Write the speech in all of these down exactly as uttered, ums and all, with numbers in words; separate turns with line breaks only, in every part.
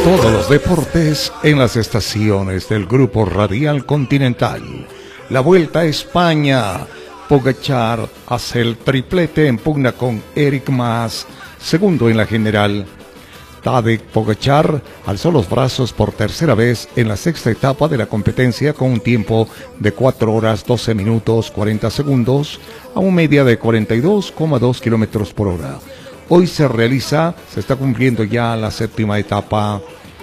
Todos los deportes en las estaciones del Grupo Radial Continental. La Vuelta a España. Pogačar hace el triplete en pugna con Enric Mas, segundo en la general. Tadej Pogačar alzó los brazos por tercera vez en la sexta etapa de la competencia con un tiempo de cuatro horas doce minutos cuarenta segundos a una media de cuarenta y dos coma dos kilómetros por hora. Hoy se realiza, se está cumpliendo ya la séptima etapa.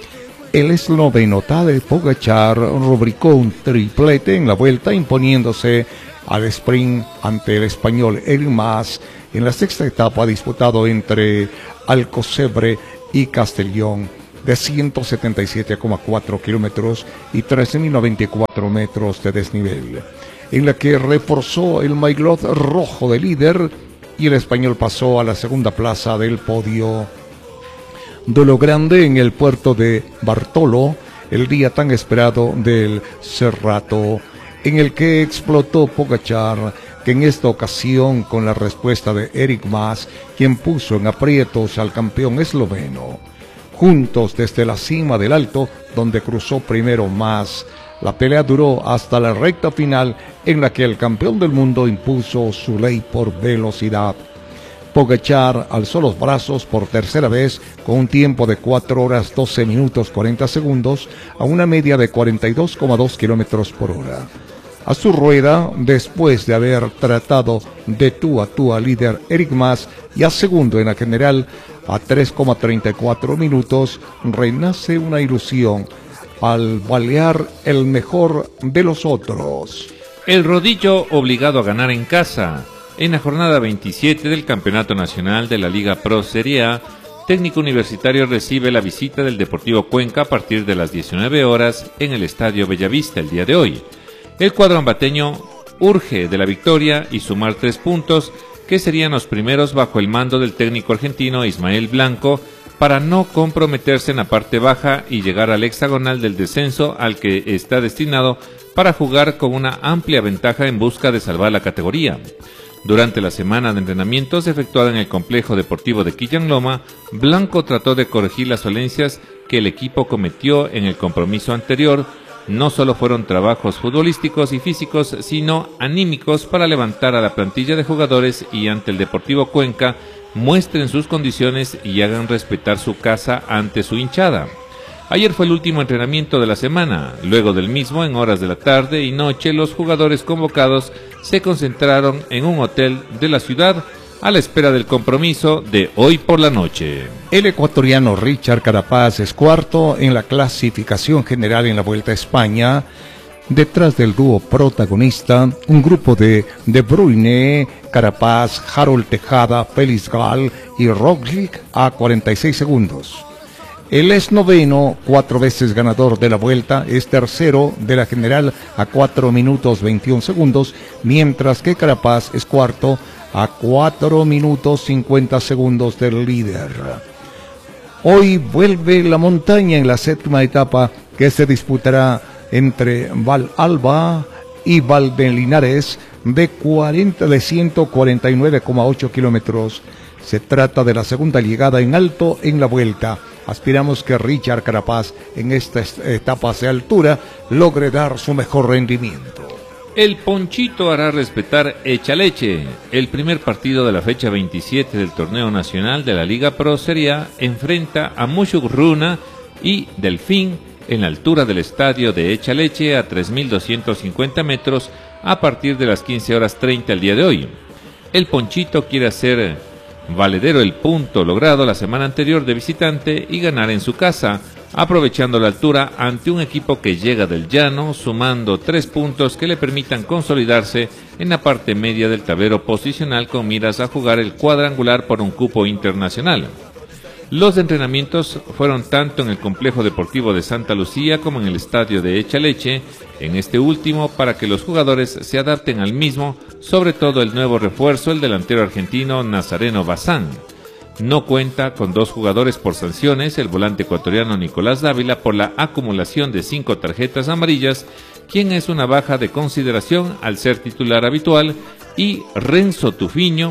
El esloveno Tadej Pogačar rubricó un triplete en la vuelta, imponiéndose al sprint ante el español Enric Mas en la sexta etapa disputado entre Alcocebre y Castellón de ciento setenta y siete coma cuatro kilómetros y trece mil noventa y cuatro metros de desnivel, en la que reforzó el maillot rojo de líder y el español pasó a la segunda plaza del podio. Duelo grande en el puerto de Bartolo, el día tan esperado del Cerrato, en el que explotó Pogačar, que en esta ocasión con la respuesta de Enric Mas, quien puso en aprietos al campeón esloveno. Juntos desde la cima del alto, donde cruzó primero Mas, la pelea duró hasta la recta final, en la que el campeón del mundo impuso su ley por velocidad. Pogačar alzó los brazos por tercera vez con un tiempo de cuatro horas doce minutos cuarenta segundos a una media de cuarenta y dos coma dos kilómetros por hora. A su rueda, después de haber tratado de tú a tú al líder Enric Mas y a segundo en la general a tres coma treinta y cuatro minutos, renace una ilusión al balear el mejor de los otros.
El rodillo obligado a ganar en casa. En la jornada veintisiete del Campeonato Nacional de la Liga Pro Serie A, Técnico Universitario recibe la visita del Deportivo Cuenca a partir de las diecinueve horas en el Estadio Bellavista el día de hoy. El cuadro ambateño urge de la victoria y sumar tres puntos, que serían los primeros bajo el mando del técnico argentino Ismael Blanco, para no comprometerse en la parte baja y llegar al hexagonal del descenso, al que está destinado para jugar con una amplia ventaja en busca de salvar la categoría. Durante la semana de entrenamientos efectuada en el complejo deportivo de Quillán Loma, Blanco trató de corregir las dolencias que el equipo cometió en el compromiso anterior. No solo fueron trabajos futbolísticos y físicos, sino anímicos para levantar a la plantilla de jugadores y ante el Deportivo Cuenca muestren sus condiciones y hagan respetar su casa ante su hinchada. Ayer fue el último entrenamiento de la semana. Luego del mismo, en horas de la tarde y noche, los jugadores convocados se concentraron en un hotel de la ciudad a la espera del compromiso de hoy por la noche.
El ecuatoriano Richard Carapaz es cuarto en la clasificación general en la Vuelta a España, detrás del dúo protagonista, un grupo de De Bruyne, Carapaz, Harold Tejada, Félix Gal y Roglic a cuarenta y seis segundos. El esloveno, cuatro veces ganador de la Vuelta, es tercero de la general a cuatro minutos veintiún segundos, mientras que Carapaz es cuarto a cuatro minutos cincuenta segundos del líder. Hoy vuelve la montaña en la séptima etapa, que se disputará entre Vallalba y Valdelinares, de, cuarenta, de ciento cuarenta y nueve coma ocho kilómetros. Se trata de la segunda llegada en alto en la Vuelta. Aspiramos que Richard Carapaz en estas etapas de altura logre dar su mejor rendimiento.
El Ponchito hará respetar Echaleche. El primer partido de la fecha veintisiete del torneo nacional de la Liga Pro Serie A enfrenta a Mushuk-Runa y Delfín en la altura del estadio de Echaleche a tres mil doscientos cincuenta metros a partir de las quince horas treinta el día de hoy. El Ponchito quiere hacer valedero el punto logrado la semana anterior de visitante y ganar en su casa, aprovechando la altura ante un equipo que llega del llano, sumando tres puntos que le permitan consolidarse en la parte media del tablero posicional con miras a jugar el cuadrangular por un cupo internacional. Los entrenamientos fueron tanto en el complejo deportivo de Santa Lucía como en el estadio de Echaleche, en este último para que los jugadores se adapten al mismo, sobre todo el nuevo refuerzo, el delantero argentino Nazareno Bazán. No cuenta con dos jugadores por sanciones, el volante ecuatoriano Nicolás Dávila por la acumulación de cinco tarjetas amarillas, quien es una baja de consideración al ser titular habitual, y Renzo Tufiño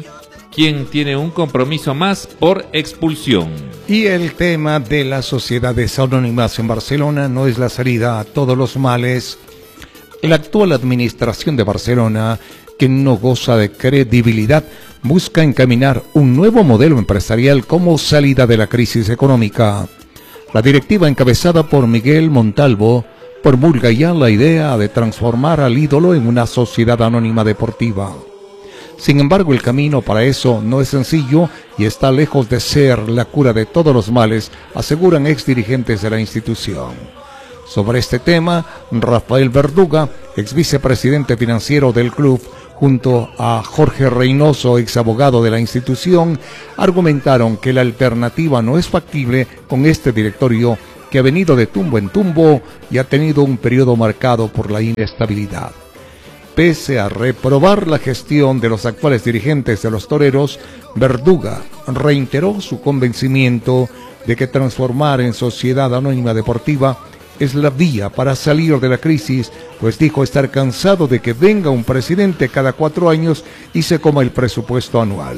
quien tiene un compromiso más por expulsión.
Y el tema de las sociedades anónimas en Barcelona no es la salida a todos los males. La actual administración de Barcelona, que no goza de credibilidad, busca encaminar un nuevo modelo empresarial como salida de la crisis económica. La directiva, encabezada por Miguel Montalvo, promulga ya la idea de transformar al ídolo en una sociedad anónima deportiva. Sin embargo, el camino para eso no es sencillo y está lejos de ser la cura de todos los males, aseguran exdirigentes de la institución. Sobre este tema, Rafael Verduga, ex vicepresidente financiero del club, junto a Jorge Reynoso, ex abogado de la institución, argumentaron que la alternativa no es factible con este directorio que ha venido de tumbo en tumbo y ha tenido un periodo marcado por la inestabilidad. Pese a reprobar la gestión de los actuales dirigentes de los toreros, Verduga reiteró su convencimiento de que transformar en sociedad anónima deportiva es la vía para salir de la crisis, pues dijo estar cansado de que venga un presidente cada cuatro años y se coma el presupuesto anual.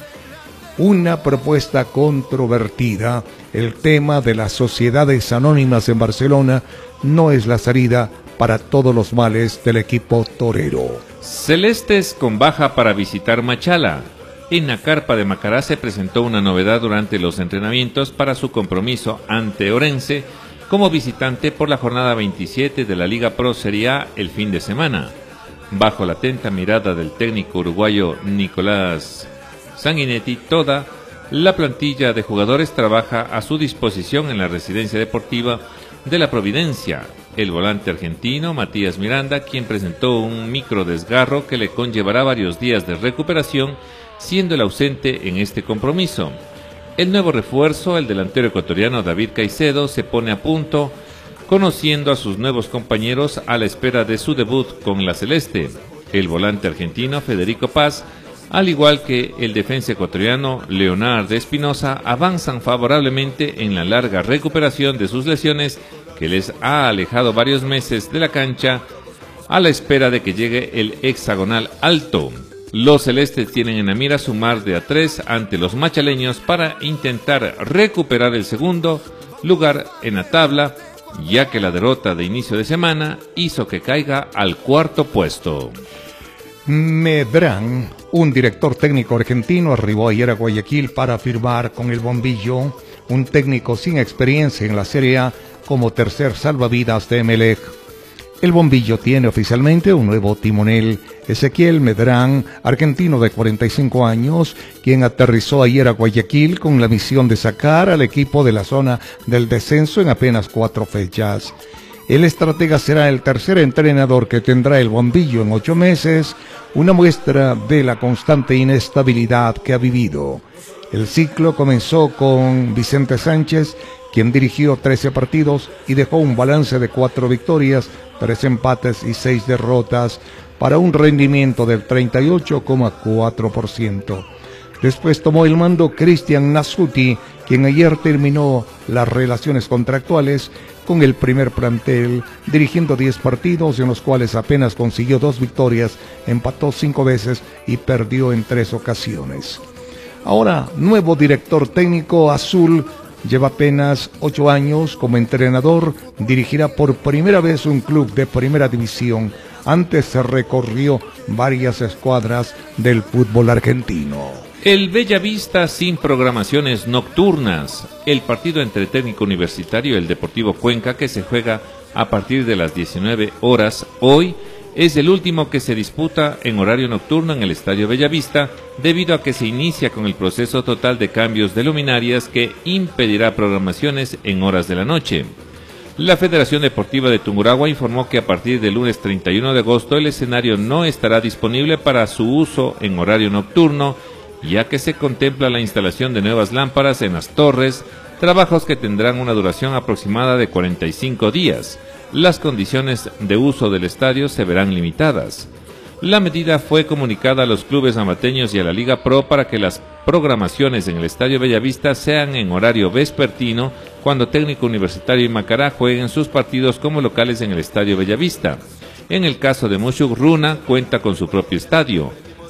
Una propuesta controvertida, el tema de las sociedades anónimas en Barcelona no es la salida para todos los males del equipo torero.
Celestes con baja para visitar Machala. En la carpa de Macará se presentó una novedad durante los entrenamientos para su compromiso ante Orense como visitante por la jornada veintisiete de la Liga Pro Serie A el fin de semana. Bajo la atenta mirada del técnico uruguayo Nicolás Sanguinetti, toda la plantilla de jugadores trabaja a su disposición en la residencia deportiva de la Providencia. El volante argentino Matías Miranda, quien presentó un micro desgarro que le conllevará varios días de recuperación, siendo el ausente en este compromiso. El nuevo refuerzo, el delantero ecuatoriano David Caicedo, se pone a punto, conociendo a sus nuevos compañeros a la espera de su debut con la Celeste. El volante argentino Federico Paz, al igual que el defensa ecuatoriano Leonardo Espinosa, avanzan favorablemente en la larga recuperación de sus lesiones que les ha alejado varios meses de la cancha a la espera de que llegue el hexagonal alto. Los celestes tienen en la mira sumar de a tres ante los machaleños para intentar recuperar el segundo lugar en la tabla, ya que la derrota de inicio de semana hizo que caiga al cuarto puesto.
Medrán, un director técnico argentino, arribó ayer a Guayaquil para firmar con el Bombillo, un técnico sin experiencia en la Serie A, como tercer salvavidas de Emelec. El Bombillo tiene oficialmente un nuevo timonel, Ezequiel Medrán, argentino de cuarenta y cinco años, quien aterrizó ayer a Guayaquil con la misión de sacar al equipo de la zona del descenso en apenas cuatro fechas. El estratega será el tercer entrenador que tendrá el Bombillo en ocho meses, una muestra de la constante inestabilidad que ha vivido. El ciclo comenzó con Vicente Sánchez, quien dirigió trece partidos y dejó un balance de cuatro victorias, tres empates y seis derrotas, para un rendimiento del treinta y ocho coma cuatro por ciento. Después tomó el mando Cristian Nasuti, quien ayer terminó las relaciones contractuales con el primer plantel, dirigiendo diez partidos en los cuales apenas consiguió dos victorias, empató cinco veces y perdió en tres ocasiones. Ahora, nuevo director técnico azul, lleva apenas ocho años como entrenador, dirigirá por primera vez un club de primera división. Antes se recorrió varias escuadras del fútbol argentino.
El Bellavista sin programaciones nocturnas. El partido entre Técnico Universitario y el Deportivo Cuenca, que se juega a partir de las diecinueve horas hoy, es el último que se disputa en horario nocturno en el Estadio Bellavista, debido a que se inicia con el proceso total de cambios de luminarias que impedirá programaciones en horas de la noche. La Federación Deportiva de Tungurahua informó que a partir del lunes treinta y uno de agosto el escenario no estará disponible para su uso en horario nocturno, ya que se contempla la instalación de nuevas lámparas en las torres, trabajos que tendrán una duración aproximada de cuarenta y cinco días. Las condiciones de uso del estadio se verán limitadas. La medida fue comunicada a los clubes amateños y a la Liga Pro para que las programaciones en el Estadio Bellavista sean en horario vespertino, cuando Técnico Universitario y Macará jueguen sus partidos como locales en el Estadio Bellavista. En el caso de Mushuk, Runa cuenta con su propio estadio.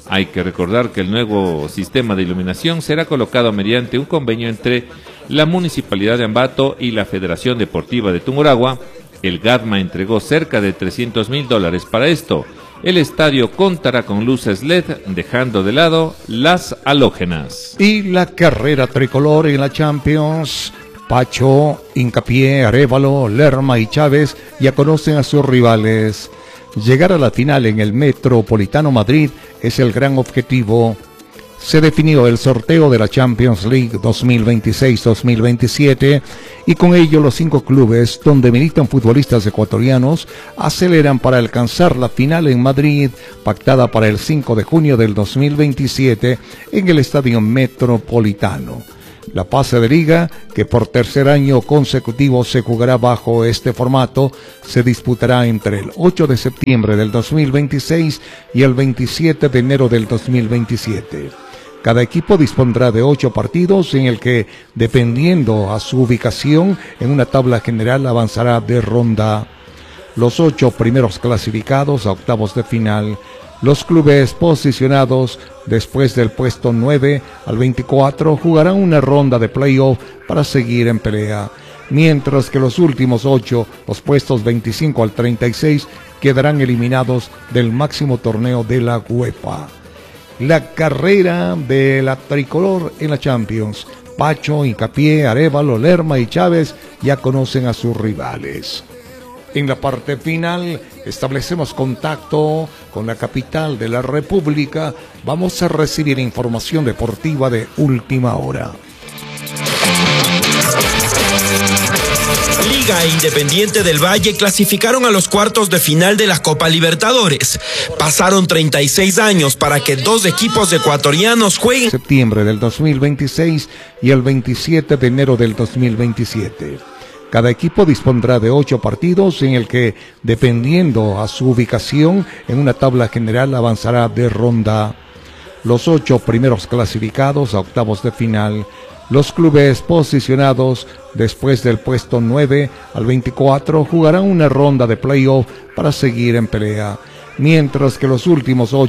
Hay que recordar que el nuevo sistema de iluminación será colocado mediante un convenio entre la Municipalidad de Ambato y la Federación Deportiva de Tungurahua. El GADMA entregó cerca de trescientos mil dólares para esto. El estadio contará con luces L E D, dejando de lado las halógenas.
Y la carrera tricolor en la Champions. Pacho, Hincapié, Arévalo, Lerma y Chávez ya conocen a sus rivales. Llegar a la final en el Metropolitano Madrid es el gran objetivo. Se definió el sorteo de la Champions League dos mil veintiséis dos mil veintisiete y con ello los cinco clubes donde militan futbolistas ecuatorianos aceleran para alcanzar la final en Madrid, pactada para el cinco de junio del dos mil veintisiete en el Estadio Metropolitano. La fase de liga, que por tercer año consecutivo se jugará bajo este formato, se disputará entre el ocho de septiembre del dos mil veintiséis y el veintisiete de enero del dos mil veintisiete. Cada equipo dispondrá de ocho partidos en el que, dependiendo a su ubicación en una tabla general, avanzará de ronda. Los ocho primeros clasificados a octavos de final. Los clubes posicionados después del puesto nueve al veinticuatro jugarán una ronda de playoff para seguir en pelea, mientras que los últimos ocho, los puestos veinticinco al treinta y seis, quedarán eliminados del máximo torneo de la UEFA. La carrera de la tricolor en la Champions. Pacho, Hincapié, Arévalo, Lerma y Chávez ya conocen a sus rivales. En la parte final establecemos contacto con la capital de la República. Vamos a recibir información deportiva de última hora.
Liga e Independiente del Valle clasificaron a los cuartos de final de la Copa Libertadores. Pasaron treinta y seis años para que dos equipos ecuatorianos jueguen.
Septiembre del dos mil veintiséis y el veintisiete de enero del dos mil veintisiete. Cada equipo dispondrá de ocho partidos en el que, dependiendo a su ubicación en una tabla general, avanzará de ronda. Los ocho primeros clasificados a octavos de final. Los clubes posicionados después del puesto nueve al veinticuatro jugarán una ronda de playoff para seguir en pelea, mientras que los últimos ocho